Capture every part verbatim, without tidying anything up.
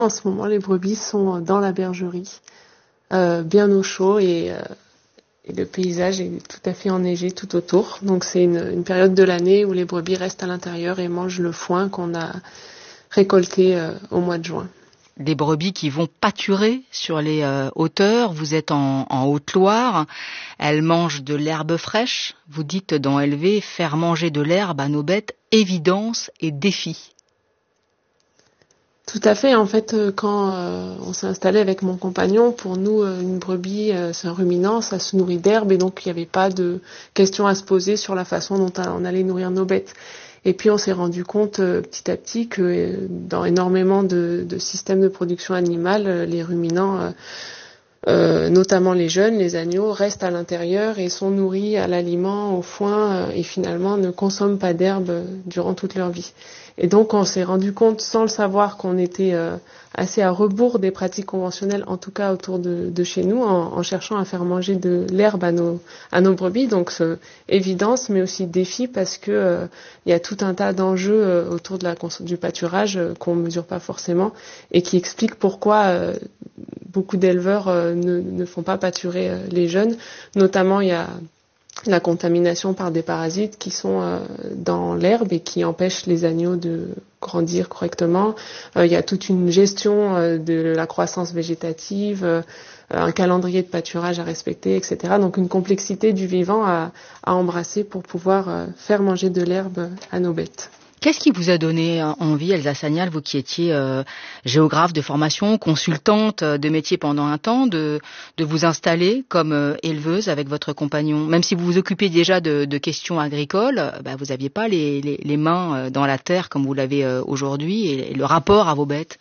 En ce moment, les brebis sont dans la bergerie, euh, bien au chaud et, euh, et le paysage est tout à fait enneigé tout autour. Donc c'est une, une période de l'année où les brebis restent à l'intérieur et mangent le foin qu'on a récolté euh, au mois de juin. Des brebis qui vont pâturer sur les euh, hauteurs. Vous êtes en, en Haute-Loire. Elles mangent de l'herbe fraîche. Vous dites dans Élevé, faire manger de l'herbe à nos bêtes, évidence et défi. Tout à fait. En fait, quand euh, on s'est installé avec mon compagnon, pour nous, euh, une brebis, euh, c'est un ruminant, ça se nourrit d'herbe et donc il n'y avait pas de questions à se poser sur la façon dont on allait nourrir nos bêtes. Et puis on s'est rendu compte euh, petit à petit que euh, dans énormément de, de systèmes de production animale, euh, les ruminants, euh, euh, notamment les jeunes, les agneaux, restent à l'intérieur et sont nourris à l'aliment, au foin euh, et finalement ne consomment pas d'herbe euh, durant toute leur vie. Et donc on s'est rendu compte, sans le savoir, qu'on était euh, assez à rebours des pratiques conventionnelles, en tout cas autour de, de chez nous, en, en cherchant à faire manger de l'herbe à nos, à nos brebis. Donc c'est évidence, mais aussi défi, parce que euh, il y a tout un tas d'enjeux euh, autour de la, du pâturage euh, qu'on ne mesure pas forcément et qui expliquent pourquoi euh, beaucoup d'éleveurs euh, ne, ne font pas pâturer euh, les jeunes. Notamment, il y a la contamination par des parasites qui sont euh, dans l'herbe et qui empêchent les agneaux de grandir correctement. Euh, il y a toute une gestion euh, de la croissance végétative, euh, un calendrier de pâturage à respecter, et cetera. Donc une complexité du vivant à, à embrasser pour pouvoir euh, faire manger de l'herbe à nos bêtes. Qu'est-ce qui vous a donné envie, Elsa Sagnal, vous qui étiez euh, géographe de formation, consultante de métier pendant un temps, de, de vous installer comme euh, éleveuse avec votre compagnon? Même si vous vous occupiez déjà de, de questions agricoles, bah, vous n'aviez pas les, les, les mains dans la terre comme vous l'avez euh, aujourd'hui et, et le rapport à vos bêtes.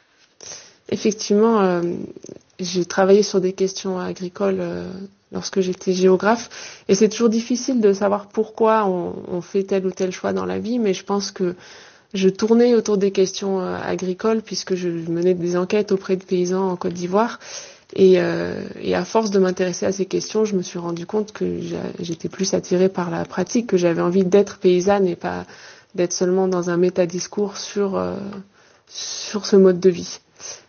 Effectivement, euh, j'ai travaillé sur des questions agricoles euh, lorsque j'étais géographe et c'est toujours difficile de savoir pourquoi on, on fait tel ou tel choix dans la vie, mais je pense que je tournais autour des questions euh, agricoles puisque je menais des enquêtes auprès de paysans en Côte d'Ivoire et, euh, et à force de m'intéresser à ces questions, je me suis rendu compte que j'étais plus attirée par la pratique, que j'avais envie d'être paysanne et pas d'être seulement dans un métadiscours sur, euh, sur ce mode de vie.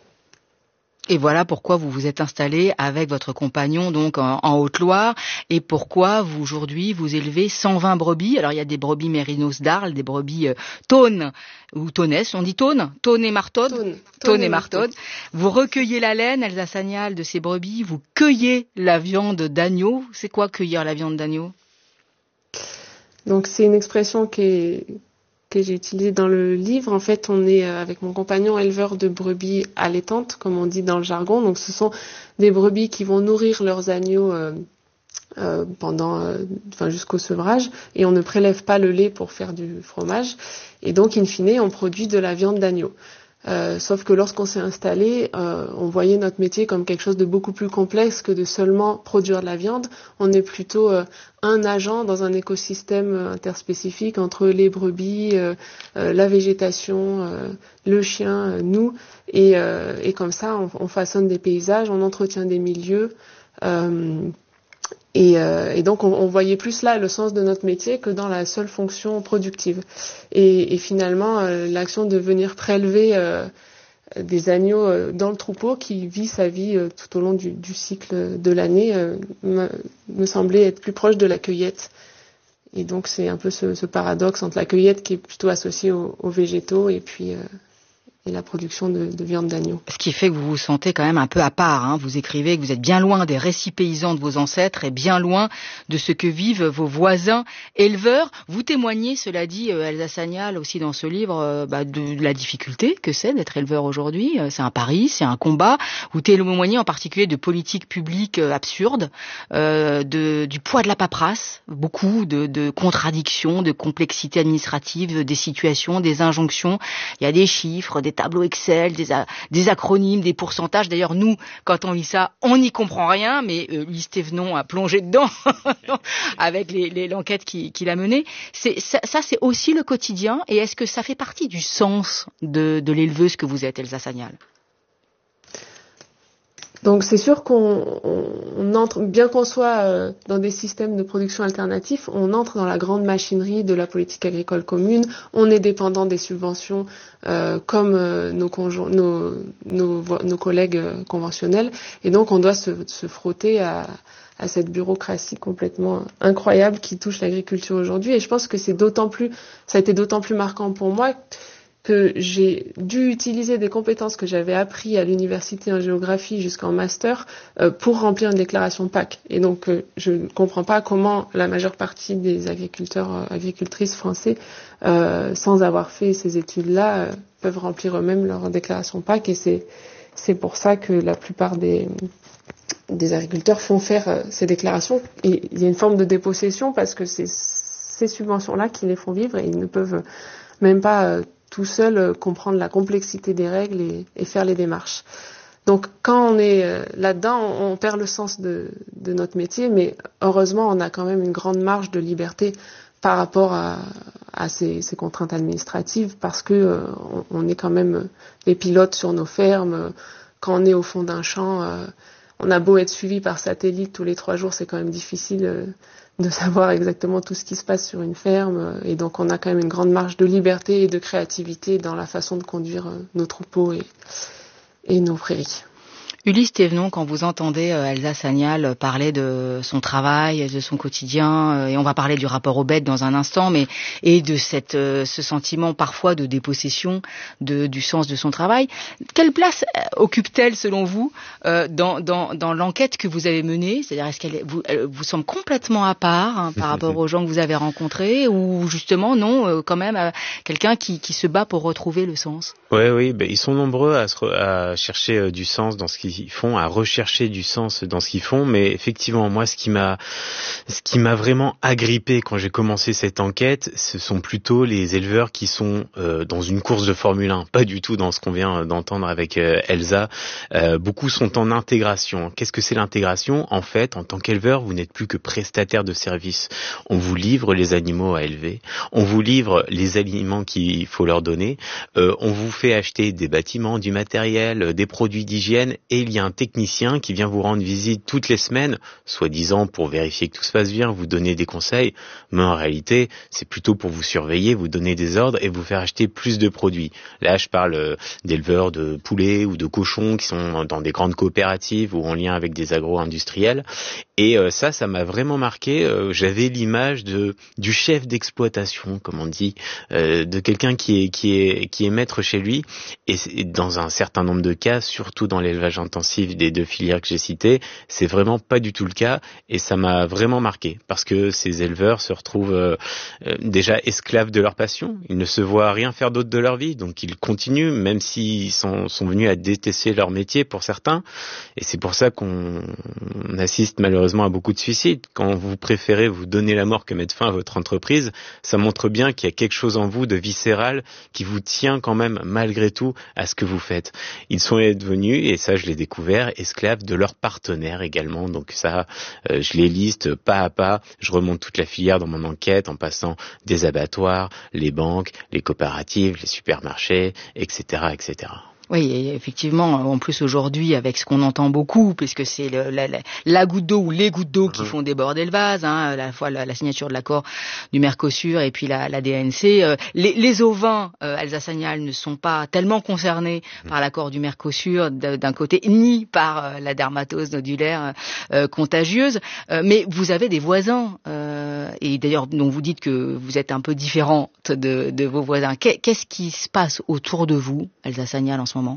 Et voilà pourquoi vous vous êtes installé avec votre compagnon donc en, en Haute-Loire et pourquoi vous aujourd'hui vous élevez cent vingt brebis. Alors il y a des brebis mérinos d'Arles, des brebis euh, taunes ou taunesses, on dit taunes, taunes et martaudes, Taunes, taunes et martaudes. Vous recueillez la laine, Elsa Sagnal, de ces brebis, vous cueillez la viande d'agneau. C'est quoi cueillir la viande d'agneau? Donc c'est une expression qui est que j'ai utilisé dans le livre. En fait, on est avec mon compagnon éleveur de brebis allaitantes, comme on dit dans le jargon. Donc, ce sont des brebis qui vont nourrir leurs agneaux euh, euh, pendant, euh, enfin, jusqu'au sevrage, et on ne prélève pas le lait pour faire du fromage. Et donc, in fine, on produit de la viande d'agneau. Euh, sauf que lorsqu'on s'est installé, euh, on voyait notre métier comme quelque chose de beaucoup plus complexe que de seulement produire de la viande. On est plutôt euh, un agent dans un écosystème interspécifique entre les brebis, euh, euh, la végétation, euh, le chien, euh, nous. Et, euh, et comme ça, on, on façonne des paysages, on entretient des milieux. Euh, Et, euh, et donc, on, on voyait plus là le sens de notre métier que dans la seule fonction productive. Et, et finalement, euh, l'action de venir prélever euh, des agneaux euh, dans le troupeau qui vit sa vie euh, tout au long du, du cycle de l'année euh, me, me semblait être plus proche de la cueillette. Et donc, c'est un peu ce, ce paradoxe entre la cueillette qui est plutôt associée aux, aux végétaux et puis... Euh, et la production de, de viande d'agneau. Ce qui fait que vous vous sentez quand même un peu à part. Hein. Vous écrivez que vous êtes bien loin des récits paysans de vos ancêtres et bien loin de ce que vivent vos voisins éleveurs. Vous témoignez, cela dit, Elsa Sagnal, aussi dans ce livre, euh, bah, de, de la difficulté que c'est d'être éleveur aujourd'hui. C'est un pari, c'est un combat. Vous témoignez en particulier de politiques publiques euh, absurdes, euh, de, du poids de la paperasse, beaucoup de, de contradictions, de complexité administrative, des situations, des injonctions. Il y a des chiffres, des tableaux Excel, des, a, des acronymes, des pourcentages. D'ailleurs, nous, quand on lit ça, on n'y comprend rien, mais euh, Lise Thévenon a plongé dedans avec les, les, l'enquête qu'il qui a menée. C'est, ça, ça, c'est aussi le quotidien. Et est-ce que ça fait partie du sens de, de l'éleveuse que vous êtes, Elsa Sagnal? Donc c'est sûr qu'on on, on entre, bien qu'on soit euh, dans des systèmes de production alternatifs, on entre dans la grande machinerie de la politique agricole commune. On est dépendant des subventions euh, comme euh, nos, conjoints, nos, nos, nos collègues euh, conventionnels. Et donc on doit se, se frotter à, à cette bureaucratie complètement incroyable qui touche l'agriculture aujourd'hui. Et je pense que c'est d'autant plus, ça a été d'autant plus marquant pour moi que j'ai dû utiliser des compétences que j'avais apprises à l'université en géographie jusqu'en master euh, pour remplir une déclaration P A C. Et donc, euh, je ne comprends pas comment la majeure partie des agriculteurs, euh, agricultrices français, euh, sans avoir fait ces études-là, euh, peuvent remplir eux-mêmes leur déclaration P A C. Et c'est, c'est pour ça que la plupart des, des agriculteurs font faire euh, ces déclarations. Et il y a une forme de dépossession parce que c'est ces subventions-là qui les font vivre et ils ne peuvent même pas euh, tout seul euh, comprendre la complexité des règles et, et faire les démarches. Donc quand on est euh, là-dedans, on, on perd le sens de, de notre métier, mais heureusement, on a quand même une grande marge de liberté par rapport à, à ces, ces contraintes administratives, parce que euh, on, on est quand même les pilotes sur nos fermes. Quand on est au fond d'un champ, euh, on a beau être suivi par satellite tous les trois jours, c'est quand même difficile euh, de savoir exactement tout ce qui se passe sur une ferme. Et donc, on a quand même une grande marge de liberté et de créativité dans la façon de conduire nos troupeaux et, et nos prairies. Ulysse Thévenon, quand vous entendez euh, Elsa Sagnal parler de son travail, de son quotidien, euh, et on va parler du rapport aux bêtes dans un instant, mais et de cette euh, ce sentiment parfois de dépossession de du sens de son travail, quelle place euh, occupe-t-elle selon vous euh, dans dans dans l'enquête que vous avez menée? C'est-à-dire, est-ce qu'elle vous elle vous semble complètement à part hein, par rapport aux gens que vous avez rencontrés, ou justement non, euh, quand même euh, quelqu'un qui qui se bat pour retrouver le sens? Ouais, oui, ben ils sont nombreux à, se, à chercher euh, du sens dans ce qu'ils font, à rechercher du sens dans ce qu'ils font. Mais effectivement, moi, ce qui m'a, ce qui m'a vraiment agrippé quand j'ai commencé cette enquête, ce sont plutôt les éleveurs qui sont euh, dans une course de Formule un, pas du tout dans ce qu'on vient d'entendre avec euh, Elsa. Euh, beaucoup sont en intégration. Qu'est-ce que c'est l'intégration? En fait, en tant qu'éleveur, vous n'êtes plus que prestataire de service. On vous livre les animaux à élever, on vous livre les aliments qu'il faut leur donner, euh, on vous fait acheter des bâtiments, du matériel, des produits d'hygiène, et il y a un technicien qui vient vous rendre visite toutes les semaines, soi-disant pour vérifier que tout se passe bien, vous donner des conseils, mais en réalité, c'est plutôt pour vous surveiller, vous donner des ordres et vous faire acheter plus de produits. Là, je parle d'éleveurs de poulets ou de cochons qui sont dans des grandes coopératives ou en lien avec des agro-industriels. Et euh, ça, ça m'a vraiment marqué. Euh, j'avais l'image de du chef d'exploitation, comme on dit, euh, de quelqu'un qui est qui est qui est maître chez lui. Et, et dans un certain nombre de cas, surtout dans l'élevage intensif des deux filières que j'ai citées, c'est vraiment pas du tout le cas. Et ça m'a vraiment marqué parce que ces éleveurs se retrouvent euh, euh, déjà esclaves de leur passion. Ils ne se voient rien faire d'autre de leur vie, donc ils continuent, même s'ils sont, sont venus à détester leur métier pour certains. Et c'est pour ça qu'on on assiste malheureusement à beaucoup de suicides. Quand vous préférez vous donner la mort que mettre fin à votre entreprise, ça montre bien qu'il y a quelque chose en vous de viscéral qui vous tient quand même malgré tout à ce que vous faites. Ils sont devenus, et ça je l'ai découvert, esclaves de leurs partenaires également. Donc ça, euh, je les liste pas à pas. Je remonte toute la filière dans mon enquête en passant des abattoirs, les banques, les coopératives, les supermarchés, et cetera, et cetera. Oui, et effectivement, en plus aujourd'hui, avec ce qu'on entend beaucoup, puisque c'est le, la, la, la goutte d'eau ou les gouttes d'eau qui font déborder le vase, hein, à la fois la, la signature de l'accord du Mercosur et puis la, la D A N C. Euh, les, les ovins, euh, Elsa Sagnal, ne sont pas tellement concernés par l'accord du Mercosur d'un côté, ni par euh, la dermatose nodulaire euh, contagieuse. Euh, mais vous avez des voisins, euh, et d'ailleurs, dont vous dites que vous êtes un peu différente de, de vos voisins. Qu'est-ce qui se passe autour de vous, Elsa Sagnal, en ce moment?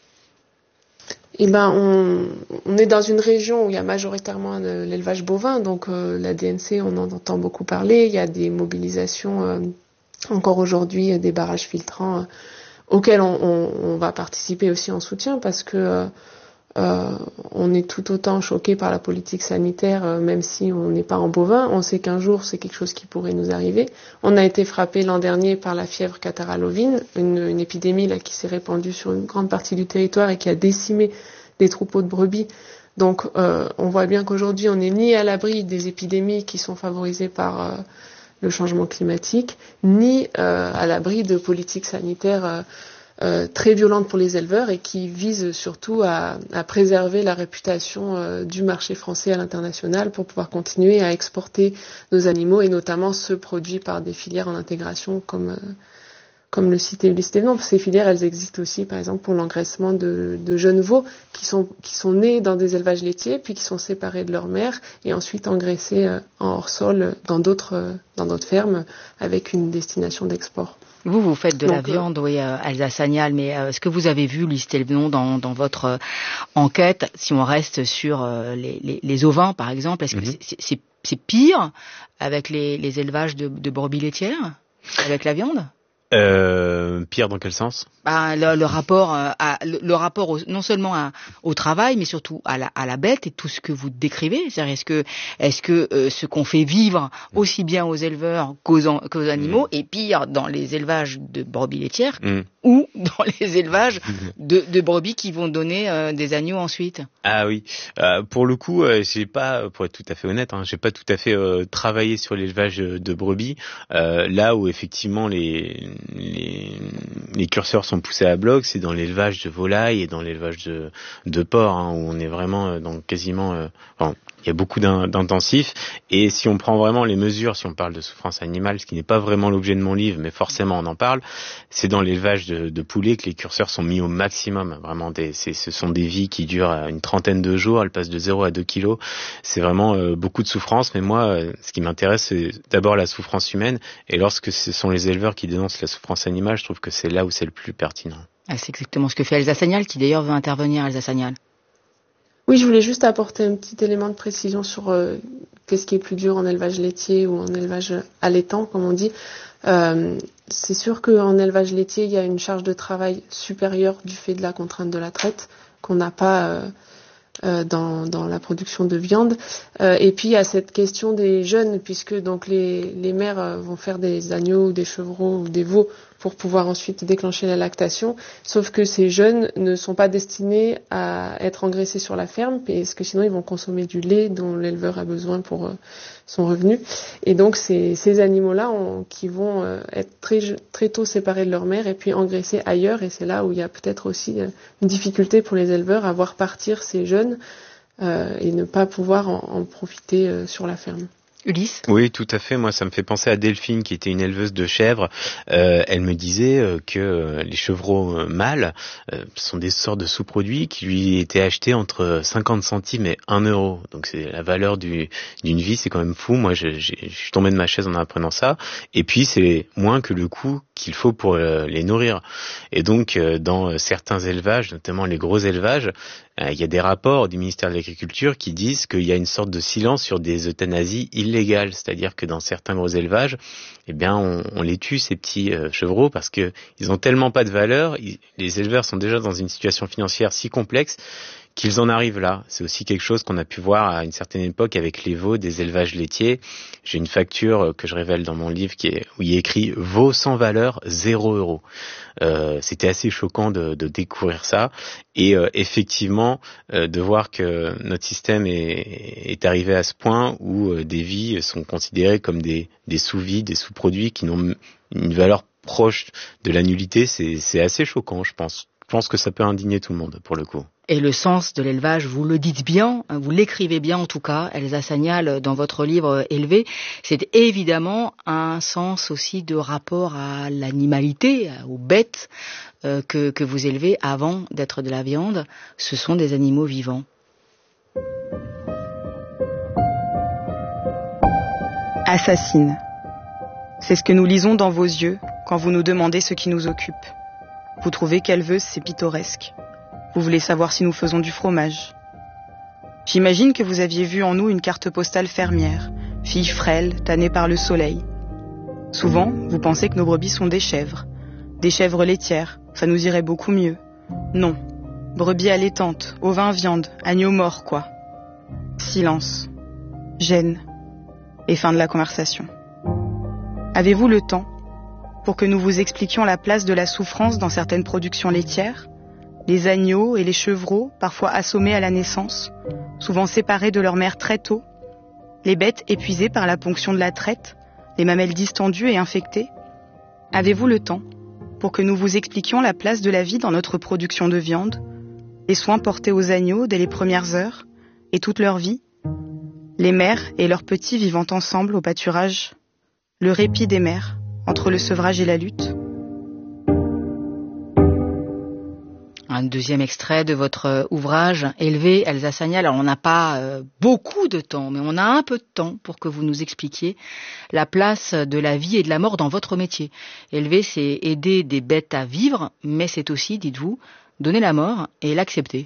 Eh ben, on, on est dans une région où il y a majoritairement de l'élevage bovin, donc euh, la D N C, on en entend beaucoup parler. Il y a des mobilisations, euh, encore aujourd'hui, des barrages filtrants euh, auxquels on, on, on va participer aussi en soutien, parce que euh, euh, on est tout autant choqué par la politique sanitaire, euh, même si on n'est pas en bovin. On sait qu'un jour, c'est quelque chose qui pourrait nous arriver. On a été frappé l'an dernier par la fièvre catarrhale ovine, une, une épidémie là qui s'est répandue sur une grande partie du territoire et qui a décimé des troupeaux de brebis. Donc, euh, on voit bien qu'aujourd'hui, on n'est ni à l'abri des épidémies qui sont favorisées par euh, le changement climatique, ni euh, à l'abri de politiques sanitaires euh, euh, très violente pour les éleveurs et qui vise surtout à, à préserver la réputation euh, du marché français à l'international pour pouvoir continuer à exporter nos animaux et notamment ceux produits par des filières en intégration comme euh, comme le citait Ulysse Thévenot. Ces filières, elles existent aussi, par exemple, pour l'engraissement de, de jeunes veaux qui sont, qui sont nés dans des élevages laitiers, puis qui sont séparés de leur mère et ensuite engraissés euh, en hors-sol dans d'autres, euh, dans d'autres fermes avec une destination d'export. Vous, vous faites de Donc, la viande, oui, euh, alsacignale, mais euh, est-ce que vous avez vu, Ulysse Thévenot, dans, dans votre euh, enquête, si on reste sur euh, les, les, les ovins, par exemple, est-ce mm-hmm. que c'est, c'est, c'est pire avec les, les élevages de, de brebis laitières, avec la viande ? Euh, pire dans quel sens ? Bah, le, le rapport, euh, à, le, le rapport au, non seulement à, au travail, mais surtout à la, à la bête et tout ce que vous décrivez. C'est-à-dire, est-ce que, est-ce que euh, ce qu'on fait vivre aussi bien aux éleveurs qu'aux, en, qu'aux animaux mmh. est pire dans les élevages de brebis laitières mmh. ou dans les élevages de, de brebis qui vont donner euh, des agneaux ensuite ? Ah oui, euh, pour le coup, euh, j'ai pas, pour être tout à fait honnête, hein, j'ai pas tout à fait euh, travaillé sur l'élevage de brebis. Euh, là où effectivement les les, les curseurs sont poussés à bloc, c'est dans l'élevage de volailles et dans l'élevage de, de porcs, hein, où on est vraiment dans quasiment... Euh, enfin, il y a beaucoup d'intensifs, et si on prend vraiment les mesures, si on parle de souffrance animale, ce qui n'est pas vraiment l'objet de mon livre, mais forcément on en parle, c'est dans l'élevage de, de poulets que les curseurs sont mis au maximum. Vraiment, des, c'est, ce sont des vies qui durent une trentaine de jours, elles passent de zéro à deux kilos. C'est vraiment euh, beaucoup de souffrance, mais moi, euh, ce qui m'intéresse, c'est d'abord la souffrance humaine, et lorsque ce sont les éleveurs qui dénoncent la souffrance animale, je trouve que c'est là où c'est le plus pertinent. Ah, c'est exactement ce que fait Elsa Sagnal, qui d'ailleurs veut intervenir, Elsa Sagnal. Oui, je voulais juste apporter un petit élément de précision sur euh, qu'est-ce qui est plus dur en élevage laitier ou en élevage allaitant, comme on dit. Euh, c'est sûr qu'en élevage laitier, il y a une charge de travail supérieure du fait de la contrainte de la traite qu'on n'a pas euh, euh, dans, dans la production de viande. Euh, et puis, il y a cette question des jeunes, puisque donc les, les mères vont faire des agneaux ou des chevreaux ou des veaux pour pouvoir ensuite déclencher la lactation, sauf que ces jeunes ne sont pas destinés à être engraissés sur la ferme, parce que sinon ils vont consommer du lait dont l'éleveur a besoin pour euh, son revenu. Et donc c'est ces animaux-là on, qui vont euh, être très, très tôt séparés de leur mère et puis engraissés ailleurs, et c'est là où il y a peut-être aussi euh, une difficulté pour les éleveurs à voir partir ces jeunes euh, et ne pas pouvoir en, en profiter euh, sur la ferme. Ulysse ? Oui, tout à fait. Moi, ça me fait penser à Delphine, qui était une éleveuse de chèvres. Euh, elle me disait euh, que euh, les chevreaux euh, mâles euh, sont des sortes de sous-produits qui lui étaient achetés entre cinquante centimes et un euro. Donc, c'est la valeur du, d'une vie, c'est quand même fou. Moi, je, je, je suis tombé de ma chaise en apprenant ça. Et puis, c'est moins que le coût qu'il faut pour euh, les nourrir. Et donc, euh, dans certains élevages, notamment les gros élevages, il y a des rapports du ministère de l'Agriculture qui disent qu'il y a une sorte de silence sur des euthanasies illégales, c'est-à-dire que dans certains gros élevages, eh bien, on, on les tue, ces petits euh, chevreaux, parce que ils ont tellement pas de valeur, ils, les éleveurs sont déjà dans une situation financière si complexe qu'ils en arrivent là. C'est aussi quelque chose qu'on a pu voir à une certaine époque avec les veaux des élevages laitiers. J'ai une facture que je révèle dans mon livre qui est, où il est écrit « Veaux sans valeur, zéro euro ». Euh, c'était assez choquant de, de découvrir ça et euh, effectivement euh, de voir que notre système est, est arrivé à ce point où euh, des vies sont considérées comme des, des sous-vies, des sous-produits qui n'ont une valeur proche de la nullité. C'est, c'est assez choquant, je pense. Je pense que ça peut indigner tout le monde, pour le coup. Et le sens de l'élevage, vous le dites bien, vous l'écrivez bien en tout cas, Elsa Sagnal, dans votre livre Élevé, c'est évidemment un sens aussi de rapport à l'animalité, aux bêtes euh, que, que vous élevez avant d'être de la viande. Ce sont des animaux vivants. Assassine. C'est ce que nous lisons dans vos yeux quand vous nous demandez ce qui nous occupe. Vous trouvez qu'éleveuse, c'est pittoresque. Vous voulez savoir si nous faisons du fromage. J'imagine que vous aviez vu en nous une carte postale fermière, fille frêle, tannée par le soleil. Souvent, vous pensez que nos brebis sont des chèvres. Des chèvres laitières, ça nous irait beaucoup mieux. Non. Brebis allaitantes, ovins viande, agneaux morts, quoi. Silence. Gêne. Et fin de la conversation. Avez-vous le temps pour que nous vous expliquions la place de la souffrance dans certaines productions laitières ? Les agneaux et les chevreaux, parfois assommés à la naissance, souvent séparés de leur mère très tôt, les bêtes épuisées par la ponction de la traite, les mamelles distendues et infectées. Avez-vous le temps pour que nous vous expliquions la place de la vie dans notre production de viande, les soins portés aux agneaux dès les premières heures et toute leur vie, les mères et leurs petits vivant ensemble au pâturage, le répit des mères entre le sevrage et la lutte. Un deuxième extrait de votre ouvrage, Élever Elsa Sagnal. Alors on n'a pas euh, beaucoup de temps, mais on a un peu de temps pour que vous nous expliquiez la place de la vie et de la mort dans votre métier. Élever, c'est aider des bêtes à vivre, mais c'est aussi, dites-vous, donner la mort et l'accepter.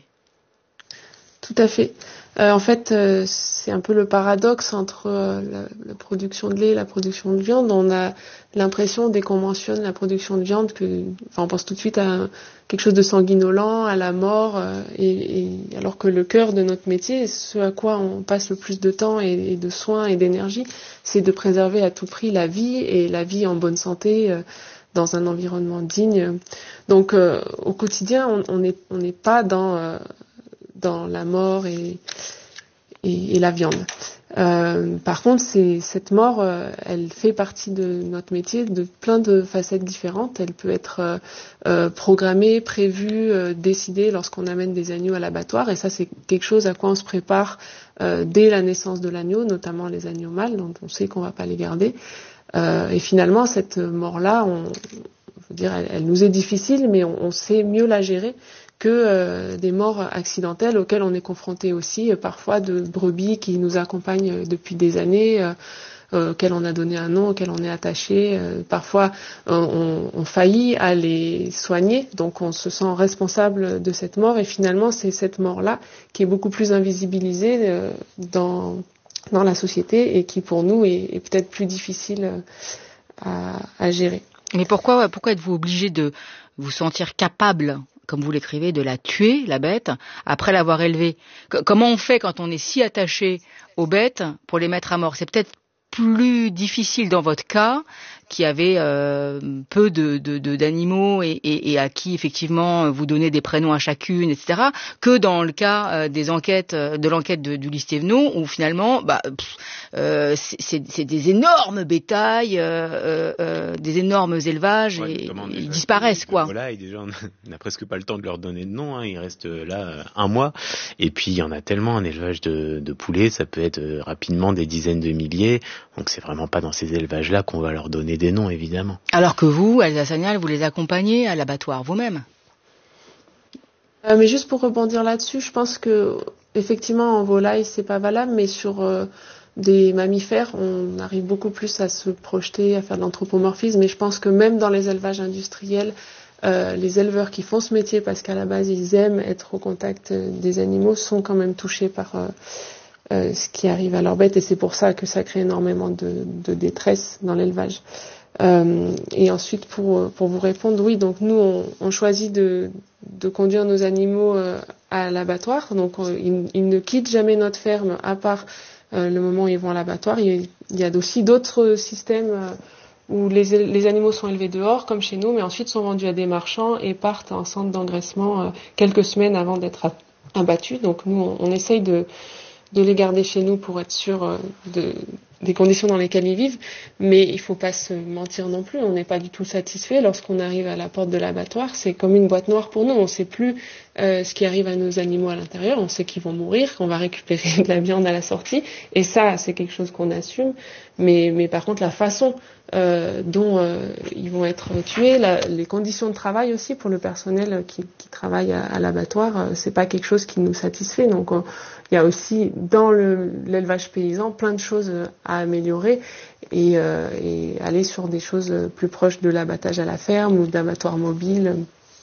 Tout à fait. Euh, en fait, euh, c'est un peu le paradoxe entre euh, la, la production de lait et la production de viande. On a l'impression, dès qu'on mentionne la production de viande, que, enfin, on pense tout de suite à un, quelque chose de sanguinolent, à la mort, euh, et, et alors que le cœur de notre métier, ce à quoi on passe le plus de temps et, et de soins et d'énergie, c'est de préserver à tout prix la vie et la vie en bonne santé. Euh, dans un environnement digne. Donc, euh, au quotidien, on n'est on n'est pas dans euh, dans la mort et, et, et la viande. Euh, par contre, c'est, cette mort, euh, elle fait partie de notre métier de plein de facettes différentes. Elle peut être euh, euh, programmée, prévue, euh, décidée lorsqu'on amène des agneaux à l'abattoir. Et ça, c'est quelque chose à quoi on se prépare euh, dès la naissance de l'agneau, notamment les agneaux mâles, dont on sait qu'on va pas les garder. Euh, et finalement, cette mort-là, on, je veux dire, elle, elle nous est difficile, mais on, on sait mieux la gérer que euh, des morts accidentelles auxquelles on est confronté aussi, euh, parfois de brebis qui nous accompagnent depuis des années, euh, euh, auxquelles on a donné un nom, auxquelles on est attaché. Euh, parfois, on, on faillit à les soigner, donc on se sent responsable de cette mort. Et finalement, c'est cette mort-là qui est beaucoup plus invisibilisée euh, dans dans la société et qui, pour nous, est, est peut-être plus difficile à, à gérer. Mais pourquoi, pourquoi êtes-vous obligé de vous sentir capable, comme vous l'écrivez, de la tuer, la bête, après l'avoir élevée? C- Comment on fait quand on est si attaché aux bêtes pour les mettre à mort? C'est peut-être plus difficile dans votre cas, qui avait euh, peu de, de, de d'animaux et, et, et à qui effectivement vous donnez des prénoms à chacune, et cetera, que dans le cas euh, des enquêtes, de l'enquête de, d'Ulysse Thévenot, où finalement, bah, pff, euh, c'est, c'est, c'est des énormes bétails, euh, euh, des énormes élevages, ouais, et ils disparaissent, quoi. Voilà, et déjà on n'a presque pas le temps de leur donner de nom, hein, ils restent là un mois, et puis il y en a tellement, un élevage de, de poulets, ça peut être rapidement des dizaines de milliers, donc c'est vraiment pas dans ces élevages-là qu'on va leur donner des noms, évidemment. Alors que vous, Elsa Sagnal, vous les accompagnez à l'abattoir vous-même. Euh, mais juste pour rebondir là-dessus, je pense que effectivement en volaille c'est pas valable, mais sur euh, des mammifères, on arrive beaucoup plus à se projeter, à faire de l'anthropomorphisme. Et je pense que même dans les élevages industriels, euh, les éleveurs qui font ce métier parce qu'à la base ils aiment être au contact des animaux sont quand même touchés par euh, euh, ce qui arrive à leurs bêtes, et c'est pour ça que ça crée énormément de, de détresse dans l'élevage. Euh, et ensuite, pour pour vous répondre, oui, donc nous on, on choisit de de conduire nos animaux euh, à l'abattoir, donc on, ils, ils ne quittent jamais notre ferme à part euh, le moment où ils vont à l'abattoir. Il, il y a aussi d'autres systèmes euh, où les les animaux sont élevés dehors, comme chez nous, mais ensuite sont vendus à des marchands et partent en centre d'engraissement euh, quelques semaines avant d'être abattus. Donc nous on, on essaye de de les garder chez nous pour être sûr euh, de des conditions dans lesquelles ils vivent, mais il faut pas se mentir non plus, on n'est pas du tout satisfait lorsqu'on arrive à la porte de l'abattoir, c'est comme une boîte noire pour nous, on sait plus euh, ce qui arrive à nos animaux à l'intérieur, on sait qu'ils vont mourir, qu'on va récupérer de la viande à la sortie, et ça c'est quelque chose qu'on assume, mais mais par contre la façon euh, dont euh, ils vont être tués, la, les conditions de travail aussi pour le personnel qui, qui travaille à, à l'abattoir, euh, c'est pas quelque chose qui nous satisfait, donc on, il y a aussi dans le, l'élevage paysan plein de choses à améliorer et, euh, et aller sur des choses plus proches de l'abattage à la ferme ou d'abattoirs mobiles.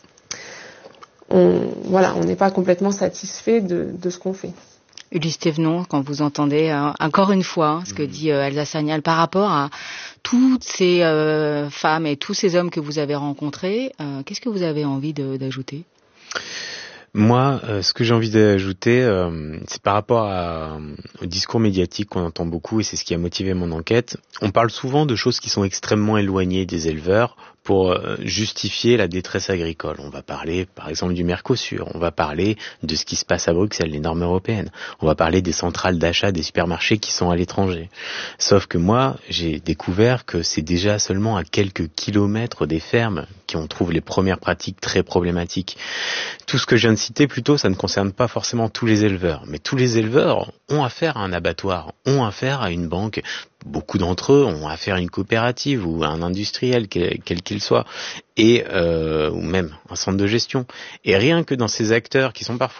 On, voilà, on n'est pas complètement satisfait de, de ce qu'on fait. Ulysse Thévenot, quand vous entendez euh, encore une fois hein, ce que dit euh, Elsa Sagnal par rapport à toutes ces euh, femmes et tous ces hommes que vous avez rencontrés, euh, qu'est-ce que vous avez envie de, d'ajouter ? Moi, euh, ce que j'ai envie d'ajouter, euh, c'est par rapport à, au discours médiatique qu'on entend beaucoup, et c'est ce qui a motivé mon enquête. On parle souvent de choses qui sont extrêmement éloignées des éleveurs, pour justifier la détresse agricole. On va parler, par exemple, du Mercosur. On va parler de ce qui se passe à Bruxelles, les normes européennes. On va parler des centrales d'achat des supermarchés qui sont à l'étranger. Sauf que moi, j'ai découvert que c'est déjà seulement à quelques kilomètres des fermes qu'on trouve les premières pratiques très problématiques. Tout ce que je viens de citer, plutôt, ça ne concerne pas forcément tous les éleveurs. Mais tous les éleveurs ont affaire à un abattoir, ont affaire à une banque. Beaucoup d'entre eux ont affaire à une coopérative ou à un industriel, quel, quel qu'il soit, et euh, ou même un centre de gestion. Et rien que dans ces acteurs qui sont parfois